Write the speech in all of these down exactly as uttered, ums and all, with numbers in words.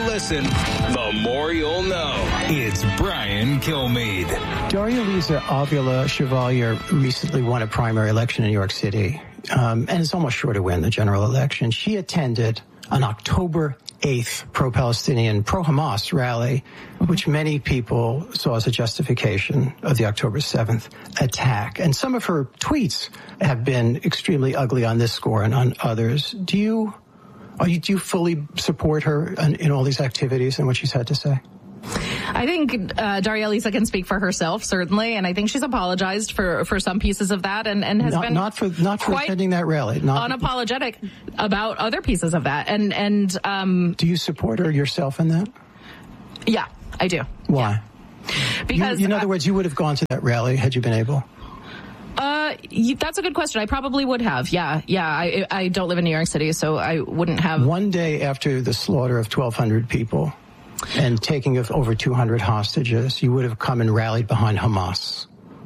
listen, the more you'll know. It's Brian Kilmeade. Daria Lisa Avila Chevalier recently won a primary election in New York City, um, and is almost sure to win the general election. She attended an October eighth pro-Palestinian, pro-Hamas rally, which many people saw as a justification of the October seventh attack. And some of her tweets have been extremely ugly on this score and on others. Do you, are you do you fully support her in, in all these activities and what she's had to say? I think uh, Daria Lisa can speak for herself, certainly, and I think she's apologized for, for some pieces of that and, and has not, been not for not for attending that rally. Not unapologetic about other pieces of that. And and um, do you support her yourself in that? Yeah, I do. Why? Yeah. Because you, in other uh, words, you would have gone to that rally had you been able. Uh, that's a good question. I probably would have. Yeah, yeah. I I don't live in New York City, so I wouldn't have. One day after the slaughter of twelve hundred people and taking of over two hundred hostages, you would have come and rallied behind Hamas.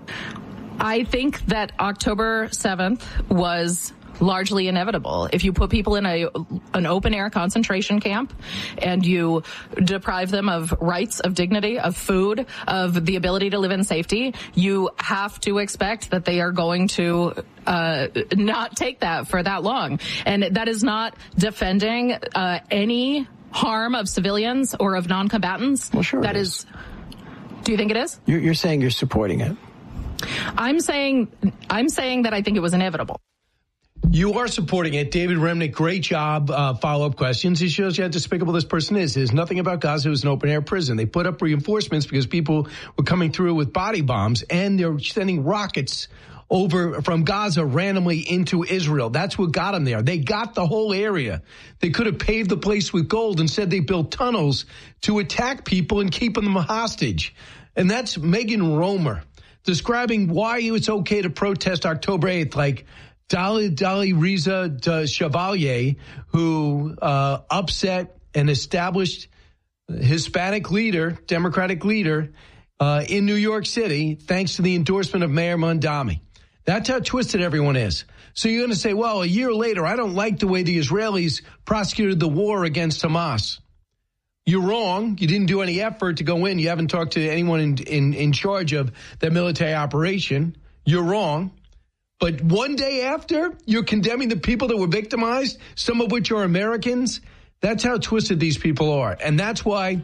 I think that October seventh was largely inevitable. If you put people in a an open-air concentration camp and you deprive them of rights, of dignity, of food, of the ability to live in safety, you have to expect that they are going to uh not take that for that long. And that is not defending uh any harm of civilians or of non-combatants. Well, sure. That is. is. Do you think it is? You're, you're saying you're supporting it. I'm saying I'm saying that I think it was inevitable. You are supporting it. David Remnick, great job. Uh, follow-up questions. He shows you how despicable this person is. There's nothing about Gaza. It was an open-air prison. They put up reinforcements because people were coming through with body bombs, and they're sending rockets over from Gaza randomly into Israel. That's what got them there. They got the whole area. They could have paved the place with gold. Instead, they built tunnels to attack people and keep them hostage. And that's Megan Romer describing why it's okay to protest October eighth, like Dali, Dali Riza Chevalier, who uh, upset an established Hispanic leader, Democratic leader, uh, in New York City, thanks to the endorsement of Mayor Mondami. That's how twisted everyone is. So you're going to say, well, a year later, I don't like the way the Israelis prosecuted the war against Hamas. You're wrong. You didn't do any effort to go in. You haven't talked to anyone in, in, in charge of that military operation. You're wrong. But one day after, you're condemning the people that were victimized, some of which are Americans. That's how twisted these people are. And that's why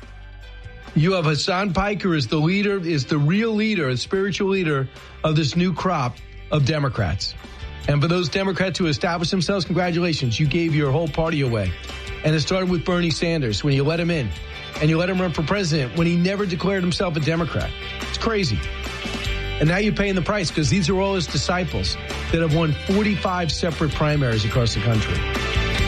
you have Hassan Piker as the leader, is the real leader, a spiritual leader of this new crop of Democrats. And for those Democrats who established themselves, congratulations. You gave your whole party away. And it started with Bernie Sanders when you let him in. And you let him run for president when he never declared himself a Democrat. It's crazy. And now you're paying the price because these are all his disciples that have won forty-five separate primaries across the country.